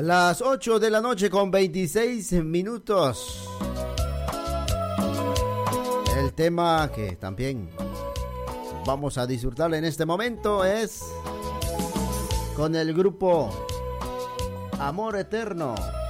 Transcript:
Las 8 de la noche con 26 minutos. El tema que también vamos a disfrutar en este momento es con el grupo Amor Eterno.